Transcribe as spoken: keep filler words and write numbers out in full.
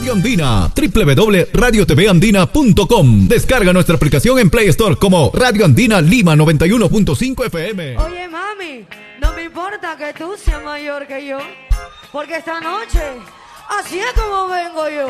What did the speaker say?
Radio Andina, doble u doble u doble punto radio t v andina punto com. Descarga nuestra aplicación en Play Store como Radio Andina Lima noventa y uno punto cinco F M. Oye, mami, no me importa que tú seas mayor que yo, porque esta noche, así es como vengo yo.